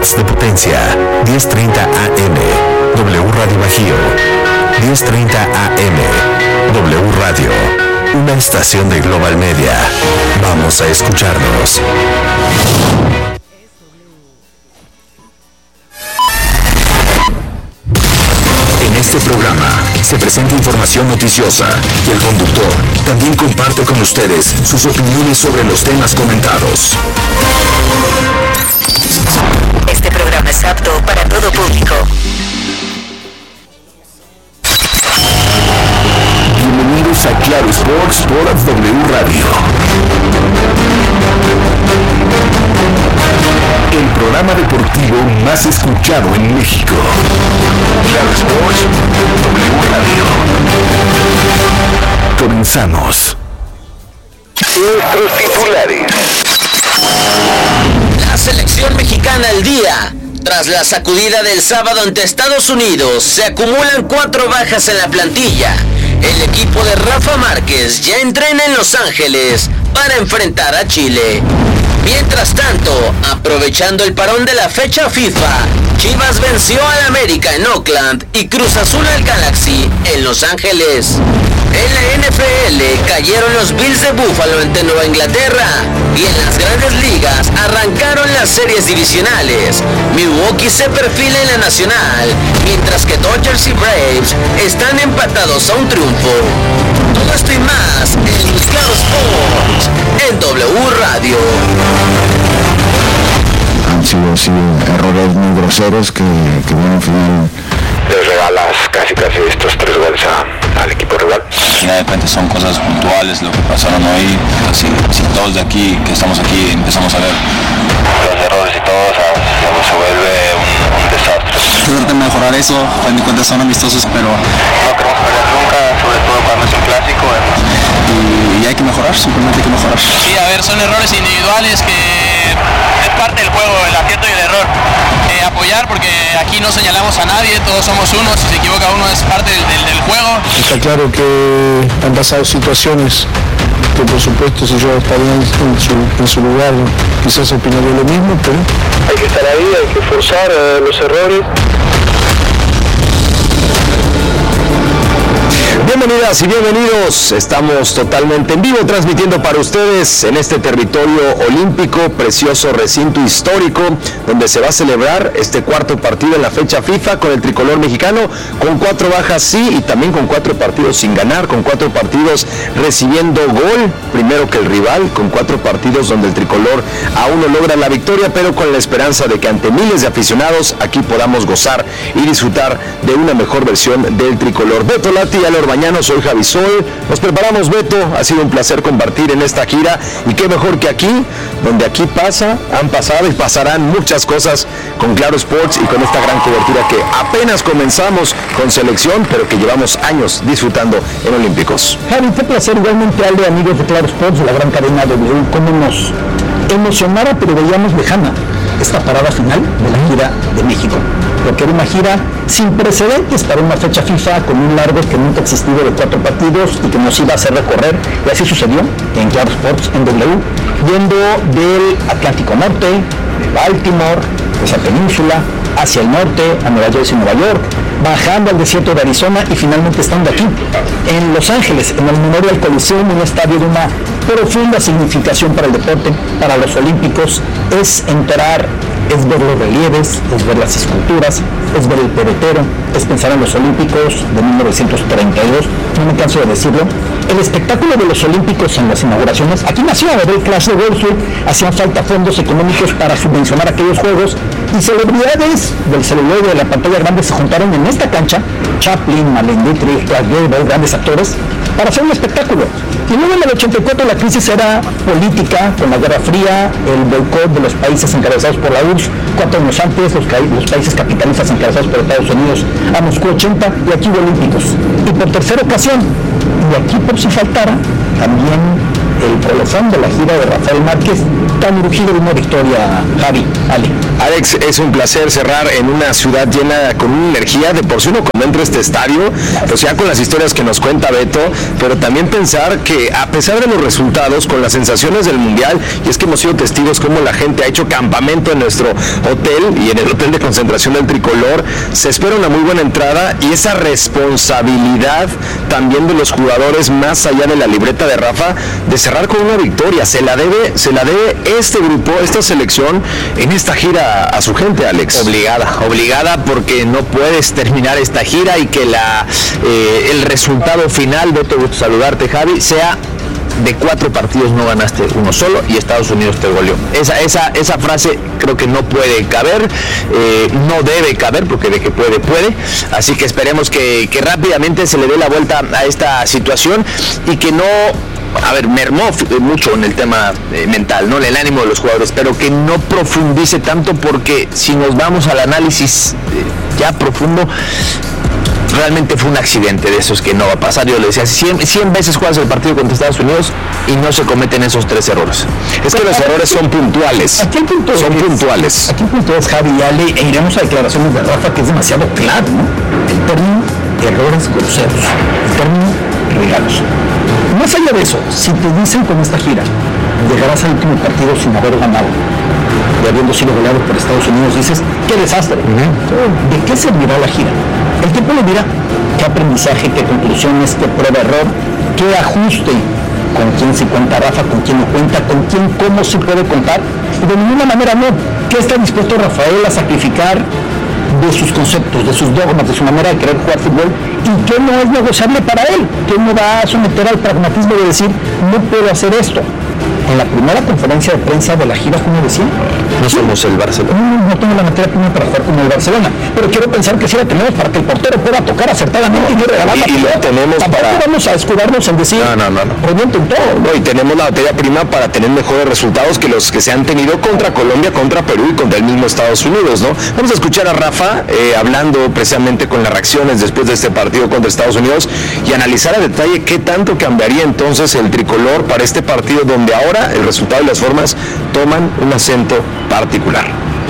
watts de potencia, 1030 AM, W Radio Bajío, 1030 AM, W Radio, una estación de Global Media. Vamos a escucharnos. En este programa se presenta información noticiosa y el conductor también comparte con ustedes sus opiniones sobre los temas comentados. Este programa es apto para todo público. Bienvenidos a Claro Sports por W Radio. El programa deportivo más escuchado en México. Claro Sports, W Radio. Comenzamos. Nuestros titulares. La selección mexicana al día. Tras la sacudida del sábado ante Estados Unidos, se acumulan 4 bajas en la plantilla. El equipo de Rafa Márquez ya entrena en Los Ángeles para enfrentar a Chile. Mientras tanto, aprovechando el parón de la fecha FIFA, Chivas venció al América en Oakland y Cruz Azul al Galaxy en Los Ángeles. En la NFL cayeron los Bills de Buffalo ante Nueva Inglaterra y en las grandes ligas arrancaron las series divisionales. Milwaukee se perfila en la nacional, mientras que Dodgers y Braves están empatados a un triunfo. Todo esto y más en Claro Sports en W Radio. Han sido errores muy groseros que bueno, al final les regalas casi estos 3 goles al equipo rival. Al final de cuentas son cosas puntuales lo que pasaron hoy. Si todos de aquí, que estamos aquí, empezamos a ver los errores y todo, se vuelve un desastre. Tratar de mejorar eso, a fin de cuentas son amistosos, pero no queremos perder nunca, sobre todo cuando es un clásico. Y hay que mejorar, simplemente hay que mejorar. Sí, a ver, son errores individuales que es parte del juego, el acierto y el error. Apoyar, porque aquí no señalamos a nadie, todos somos uno, si se equivoca uno es parte del juego. Está claro que han pasado situaciones que por supuesto si yo estaría en su lugar quizás opinaría lo mismo, pero hay que estar ahí, hay que forzar los errores. Bienvenidas y bienvenidos, estamos totalmente en vivo transmitiendo para ustedes en este territorio olímpico, precioso recinto histórico, donde se va a celebrar este 4º partido en la fecha FIFA con el tricolor mexicano, con 4 bajas sí y también con 4 partidos sin ganar, con 4 partidos recibiendo gol, primero que el rival, con 4 partidos donde el tricolor aún no logra la victoria, pero con la esperanza de que ante miles de aficionados aquí podamos gozar y disfrutar de una mejor versión del tricolor. Beto Lati, Alor Bañano, soy Javi Sol, nos preparamos, Beto, ha sido un placer compartir en esta gira y qué mejor que aquí, donde aquí han pasado y pasarán muchas cosas con Claro Sports y con esta gran cobertura que apenas comenzamos con selección, pero que llevamos años disfrutando en Olímpicos. Javi, qué placer igualmente, Ale, amigos de Claro Sports, de la gran cadena W, cómo nos emocionara pero veíamos lejana esta parada final de la gira de México, lo que era una gira sin precedentes para una fecha FIFA con un largo que nunca ha existido de 4 partidos y que nos iba a hacer recorrer, y así sucedió en Claro Sports en W, yendo del Atlántico Norte, de Baltimore, de esa península, hacia el norte, a Nueva Jersey y Nueva York, bajando al desierto de Arizona y finalmente estando aquí, en Los Ángeles, en el Memorial Coliseum, un estadio de una profunda significación para el deporte, para los olímpicos. Es entrar, es ver los relieves, es ver las esculturas, es ver el pebetero, es pensar en los olímpicos de 1932, no me canso de decirlo. El espectáculo de los olímpicos en las inauguraciones, aquí nació a ver clase de Wall Street, hacían falta fondos económicos para subvencionar aquellos juegos y celebridades del celular y de la pantalla grande se juntaron en esta cancha, Chaplin, Marlene Dietrich, Clark Gable, grandes actores, para hacer un espectáculo. Y luego en el 84 la crisis era política, con la Guerra Fría, el boicot de los países encabezados por la URSS, 4 años antes, los países capitalistas encabezados por Estados Unidos a Moscú 80 y aquí hubo olímpicos. Y por tercera ocasión, y aquí por si faltara, también el colofón de la gira de Rafael Márquez, tan urgido de una victoria, Javi, Ale. Alex, es un placer cerrar en una ciudad llena con una energía. De por sí uno cuando entra a este estadio, pues ya con las historias que nos cuenta Beto, pero también pensar que a pesar de los resultados, con las sensaciones del Mundial, y es que hemos sido testigos cómo la gente ha hecho campamento en nuestro hotel y en el hotel de concentración del Tricolor, se espera una muy buena entrada y esa responsabilidad también de los jugadores, más allá de la libreta de Rafa, de cerrar con una victoria. Se la debe este grupo, esta selección, en esta gira a su gente, Alex. Obligada porque no puedes terminar esta gira y que el resultado final, Beto, gusto saludarte, Javi, sea de 4 partidos no ganaste uno solo y Estados Unidos te goleó. Esa frase creo que no puede caber, no debe caber, porque de que puede. Así que esperemos que rápidamente se le dé la vuelta a esta situación y que no... mermó mucho en el tema mental, ¿no? El ánimo de los jugadores, pero que no profundice tanto, porque si nos vamos al análisis ya profundo, realmente fue un accidente de esos que no va a pasar. Yo le decía, 100 veces juegas el partido contra Estados Unidos y no se cometen esos 3 errores. Es que los errores son puntuales. Aquí el punto es, Javi y Ale, e iremos a declaraciones de Rafa, que es demasiado claro, ¿no? El término errores groseros, el término regalos. Más allá de eso, si te dicen con esta gira, llegarás al último partido sin haber ganado, y habiendo sido goleado por Estados Unidos, dices, ¡qué desastre! ¿De qué servirá la gira? El tiempo le dirá qué aprendizaje, qué conclusiones, qué prueba-error, qué ajuste, con quién se cuenta Rafa, con quién no cuenta, con quién, cómo se puede contar, y de ninguna manera no. ¿Qué está dispuesto Rafael a sacrificar de sus conceptos, de sus dogmas, de su manera de querer jugar fútbol, y qué no es negociable para él? ¿Qué no va a someter al pragmatismo de decir, no puedo hacer esto? En la primera conferencia de prensa de la gira, ¿cómo decía? No somos el Barcelona. No tengo la materia prima para jugar como el Barcelona, pero quiero pensar que sí la tenemos para que el portero pueda tocar acertadamente y regalarla. Y lo tenemos para... vamos a escudarnos en decir, revienten todo. No, y tenemos la materia prima para tener mejores resultados que los que se han tenido contra Colombia, contra Perú y contra el mismo Estados Unidos, ¿no? Vamos a escuchar a Rafa hablando precisamente con las reacciones después de este partido contra Estados Unidos y analizar a detalle qué tanto cambiaría entonces el tricolor para este partido, donde ahora el resultado y las formas toman un acento particular.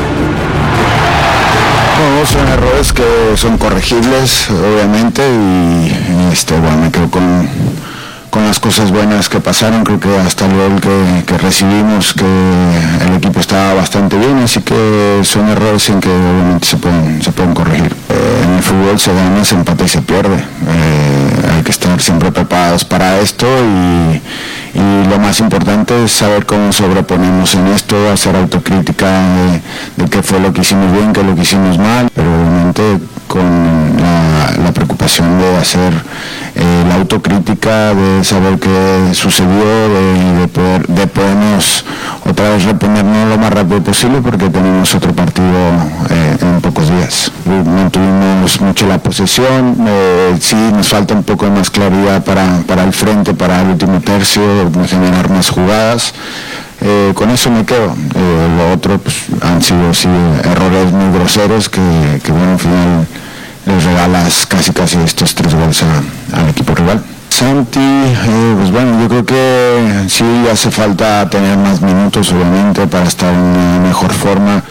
No, son errores que son corregibles, obviamente, y me quedo con las cosas buenas que pasaron. Creo que hasta el gol que recibimos, que el equipo estaba bastante bien, así que son errores en que obviamente se pueden corregir. En el fútbol se gana, se empata y se pierde. Hay que estar siempre preparados para esto, y lo más importante es saber cómo sobreponemos en esto, hacer autocrítica de qué fue lo que hicimos bien, qué lo que hicimos mal, pero obviamente con la preocupación de hacer la autocrítica, de saber qué sucedió, de podernos otra vez reponernos lo más rápido posible, porque tenemos otro partido en pocos días. No tuvimos mucho la posesión, sí nos falta un poco más claridad para el frente, para el último tercio, generar más jugadas. Con eso me quedo. Lo otro pues, han sido errores muy groseros que al final les regalas casi estos 3 goles al equipo rival. Santi, yo creo que sí hace falta tener más minutos, obviamente, para estar en una mejor forma.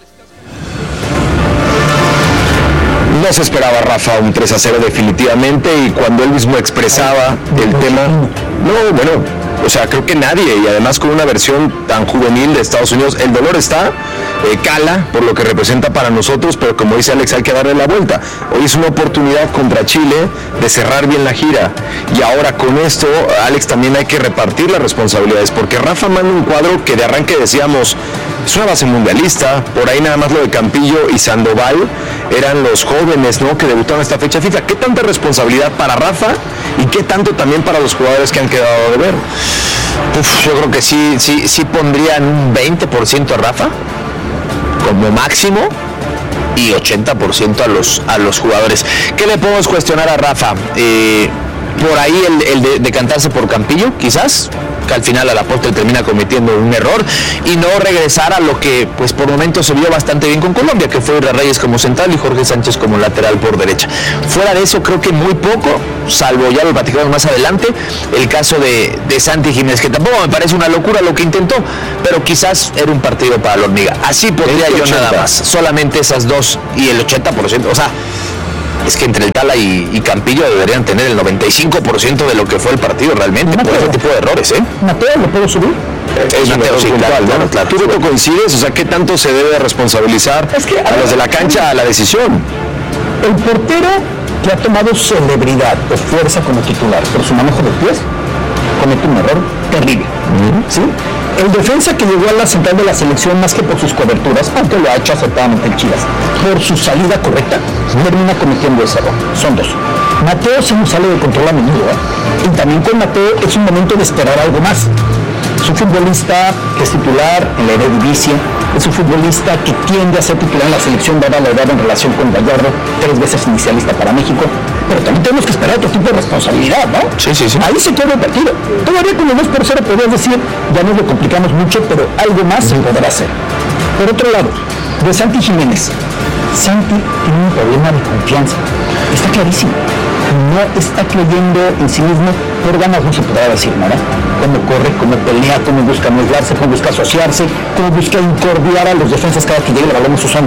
No se esperaba, Rafa, un 3-0 definitivamente, y cuando él mismo expresaba el tema, creo que nadie, y además con una versión tan juvenil de Estados Unidos, el dolor está, cala por lo que representa para nosotros, pero como dice Alex, hay que darle la vuelta. Hoy es una oportunidad contra Chile de cerrar bien la gira, y ahora con esto, Alex, también hay que repartir las responsabilidades, porque Rafa manda un cuadro que de arranque decíamos, es una base mundialista, por ahí nada más lo de Campillo y Sandoval eran los jóvenes, ¿no?, que debutaron esta fecha FIFA. ¿Qué tanta responsabilidad para Rafa y qué tanto también para los jugadores que han quedado de ver? Yo creo que sí pondrían un 20% a Rafa como máximo y 80% a los jugadores. ¿Qué le podemos cuestionar a Rafa? Por ahí el de decantarse por Campillo, quizás, que al final a la postre termina cometiendo un error y no regresar a lo que pues por momentos se vio bastante bien con Colombia, que fue Irra Reyes como central y Jorge Sánchez como lateral por derecha. Fuera de eso creo que muy poco, salvo ya lo platicamos más adelante, el caso de Santi Jiménez, que tampoco me parece una locura lo que intentó, pero quizás era un partido para la hormiga. Así podría yo nada más, solamente esas dos y el 80%, o sea, es que entre el Tala y Campillo deberían tener el 95% de lo que fue el partido realmente, por ese tipo de errores, Mateo, ¿lo puedo subir? Es Mateo, sí, puntual, claro, ¿no? claro. ¿Tú, Beto, coincides? O sea, ¿qué tanto se debe responsabilizar a los de la cancha a la decisión? El portero que ha tomado celebridad o fuerza como titular por su manejo de pies comete un error terrible, ¿sí? El defensa que llegó a la central de la selección más que por sus coberturas, aunque lo ha hecho acertadamente el Chivas, por su salida correcta, termina cometiendo ese error. Son dos. Mateo se nos sale de control a menudo, y también con Mateo es un momento de esperar algo más. Es un futbolista que es titular en la Eredivisie, es un futbolista que tiende a ser titular en la selección dada la edad en relación con Gallardo, 3 veces inicialista para México, pero también tenemos que esperar otro tipo de responsabilidad, ¿no? Sí. Ahí se queda el partido. Todavía con el 2-0 podrías decir, ya nos lo complicamos mucho, pero algo más se podrá hacer. Por otro lado, de Santi Jiménez. Santi tiene un problema de confianza. Está clarísimo. No está creyendo en sí mismo, por ganas no se podrá decir, ¿no? Cómo corre, cómo pelea, cómo busca aislarse, cómo busca asociarse, cómo busca incordiar a los defensas cada que llegue el balón a su zona.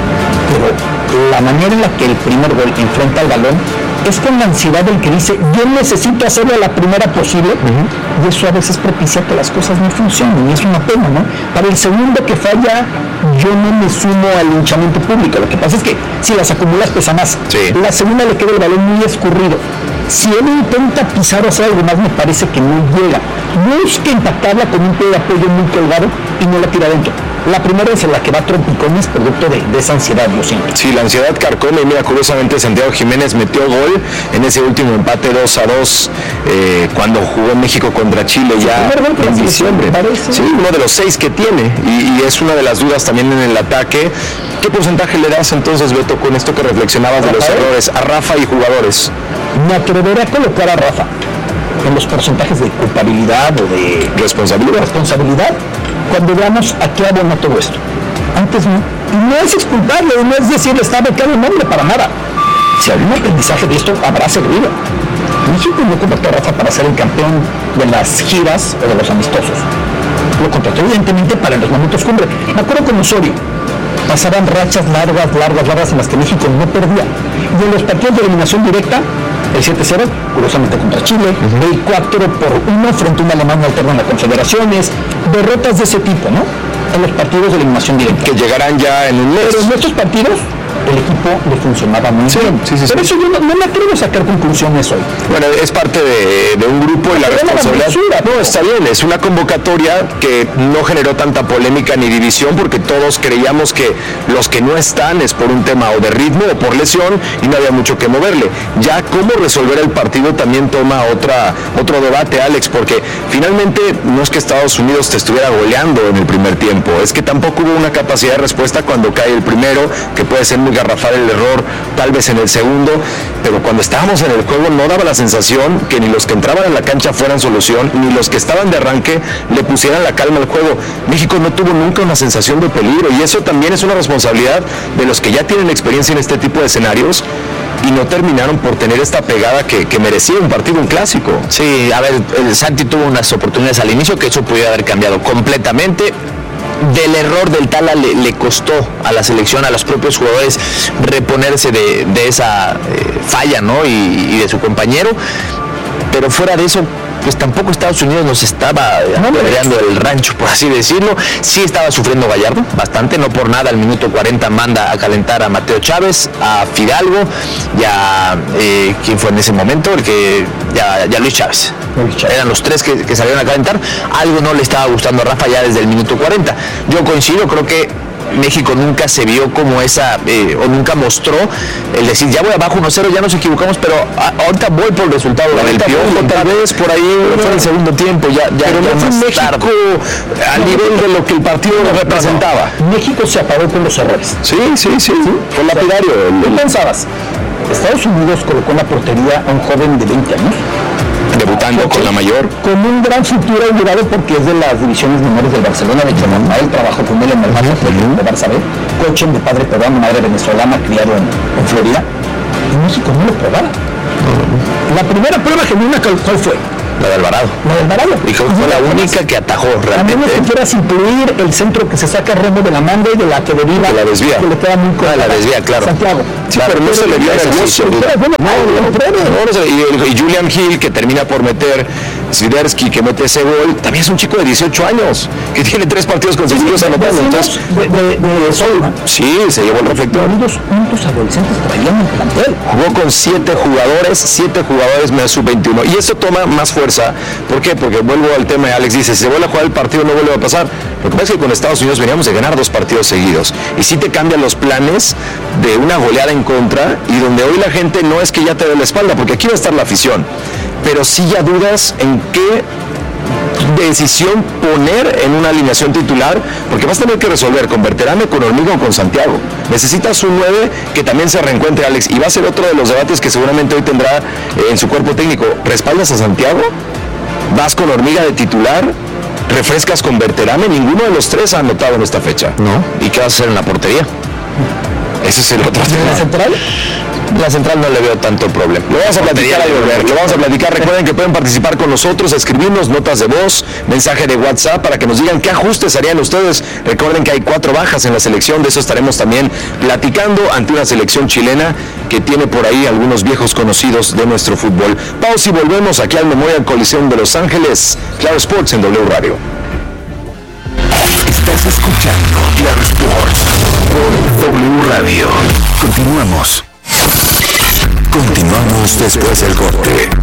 Pero la manera en la que el primer gol enfrenta al balón es con la ansiedad del que dice, yo necesito hacerlo a la primera posible, y eso a veces propicia que las cosas no funcionen, y es una pena, ¿no? Para el segundo que falla, yo no me sumo al linchamiento público. Lo que pasa es que si las acumulas pesa más. Sí. La segunda le queda el balón muy escurrido. Si él intenta pisar o hacer algo más, me parece que no llega. Busca impactarla con un pie de apoyo muy colgado y no la tira adentro. La primera es en la que va a trompicones, producto de esa ansiedad, yo siento. Sí, la ansiedad carcome, y mira, curiosamente Santiago Jiménez metió gol en ese último empate 2-2 cuando jugó México contra Chile ya en diciembre. Sí, uno de los 6 que tiene, y es una de las dudas también en el ataque. ¿Qué porcentaje le das entonces, Beto, con esto que reflexionabas de los errores a Rafa y jugadores? Me atreveré a colocar a Rafa en los porcentajes de culpabilidad o de responsabilidad cuando veamos a qué abona todo esto. Antes no. Y no es exculparle, no es decirle está becado un hombre para nada. Si algún aprendizaje de esto habrá servido. México no contrató a Rafa para ser el campeón de las giras o de los amistosos. Lo contrató evidentemente para los momentos cumbre. Me acuerdo con Osorio. Pasaban rachas largas en las que México no perdía. Y en los partidos de eliminación directa, el 7-0, curiosamente contra Chile, el 4-1 frente a una Alemania alterna en las confederaciones, derrotas de ese tipo, ¿no? En los partidos de eliminación directa. Que llegarán ya en un mes. Pero en estos partidos, el equipo le funcionaba muy bien. Sí. Por eso yo no me atrevo a sacar conclusiones hoy. Bueno, es parte de un grupo y la responsabilidad. No, está bien, es una convocatoria que no generó tanta polémica ni división porque todos creíamos que los que no están es por un tema o de ritmo o por lesión y no había mucho que moverle. Ya cómo resolver el partido también toma otro debate, Alex, porque finalmente no es que Estados Unidos te estuviera goleando en el primer tiempo, es que tampoco hubo una capacidad de respuesta cuando cae el primero, que puede ser muy garrafal el error, tal vez en el segundo, pero cuando estábamos en el juego no daba la sensación que ni los que entraban en la cancha fueran solución, ni los que estaban de arranque le pusieran la calma al juego. México no tuvo nunca una sensación de peligro y eso también es una responsabilidad de los que ya tienen experiencia en este tipo de escenarios y no terminaron por tener esta pegada que merecía un partido, un clásico. Sí, a ver, el Santi tuvo unas oportunidades al inicio que eso pudiera haber cambiado completamente. Del error del Tala le costó a la selección, a los propios jugadores reponerse de esa falla, ¿no? Y de su compañero, pero fuera de eso pues tampoco Estados Unidos nos estaba peleando el rancho, por así decirlo. Sí estaba sufriendo Gallardo bastante, no por nada al minuto 40 manda a calentar a Mateo Chávez, a Fidalgo y a ¿quién fue en ese momento? Ya Luis Chávez. Eran los tres que salieron a calentar. Algo no le estaba gustando a Rafa ya desde el minuto 40. Yo coincido, creo que México nunca se vio como esa, o nunca mostró el decir, ya voy abajo 1-0, ya nos equivocamos, pero ahorita voy por el resultado. El Piojo tal vez por ahí fue el segundo tiempo, pero no fue México a nivel de lo que el partido representaba. México se apagó con los errores. Sí, fue lapidario. ¿Qué pensabas? Estados Unidos colocó en la portería a un joven de 20 años debutando con la mayor. Con un gran futuro ayudado porque es de las divisiones menores del Barcelona. De hecho, Rafael trabajó con él en el Barça, de Barça B, coche de padre peruano, madre venezolana, criado en Florida. Y México no lo probaba. La primera prueba genuina, ¿cuál fue? La de Alvarado. Y fue la única que atajó realmente. A menos que quieras incluir el centro que se saca Romo de la manga y de la que deriva. Que la desvía. Que le queda muy corta. La desvía, claro. Santiago. Sí, pero no se le vio nervioso. Y Julian Hill, que termina por meter, Swiderski, que mete ese gol, también es un chico de 18 años, que tiene 3 partidos consecutivos anotando. Entonces, de Solman. Sí, se llevó el reflector. ¿Cuántos adolescentes traían en el plantel? Jugó con 7 jugadores menos sub-21. Y esto toma más fuerza. ¿Por qué? Porque vuelvo al tema de Alex, dice, si se vuelve a jugar el partido no vuelve a pasar. Lo que pasa es que con Estados Unidos veníamos de ganar 2 partidos seguidos. Y sí te cambian los planes de una goleada en contra, y donde hoy la gente no es que ya te dé la espalda, porque aquí va a estar la afición. Pero sí ya dudas en qué decisión poner en una alineación titular, porque vas a tener que resolver con Berterame, con Hormiga o con Santiago. Necesitas un 9 que también se reencuentre, Alex, y va a ser otro de los debates que seguramente hoy tendrá en su cuerpo técnico. ¿Respaldas a Santiago? ¿Vas con Hormiga de titular? ¿Refrescas con Berterame? Ninguno de los 3 ha anotado en esta fecha. No. ¿Y qué vas a hacer en la portería? Ese es el otro tema. ¿La central? La central no le veo tanto problema. Lo vamos a platicar, Recuerden que pueden participar con nosotros, escribirnos notas de voz, mensaje de WhatsApp para que nos digan qué ajustes harían ustedes. Recuerden que hay 4 bajas en la selección, de eso estaremos también platicando ante una selección chilena que tiene por ahí algunos viejos conocidos de nuestro fútbol. Pausa y volvemos aquí al Memorial Coliseum de Los Ángeles. Claro Sports en W Radio. Estás escuchando Claro Sports por W Radio. Continuamos después del corte.